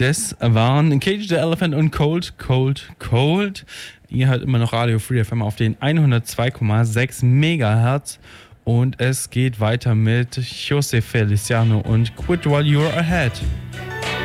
Das waren Cage the Elephant und Cold, Cold, Cold. Ihr hört immer noch Radio Free FM auf den 102,6 Megahertz. Und es geht weiter mit José Feliciano und Quit While You're Ahead.